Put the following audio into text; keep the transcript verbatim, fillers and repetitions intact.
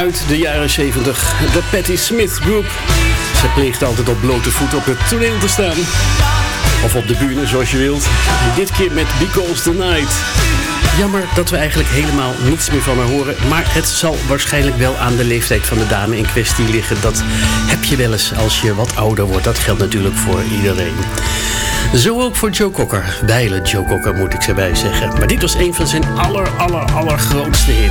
uit de jaren zeventig. De Patti Smith Group. Ze pleegt altijd op blote voet op het toneel te staan. Of op de bühne, zoals je wilt. Dit keer met Because the Night. Jammer dat we eigenlijk helemaal niets meer van haar horen. Maar het zal waarschijnlijk wel aan de leeftijd van de dame in kwestie liggen. Dat heb je wel eens als je wat ouder wordt. Dat geldt natuurlijk voor iedereen. Zo ook voor Joe Cocker. Wijlen Joe Cocker moet ik erbij zeggen. Maar dit was een van zijn aller, aller, allergrootste hits.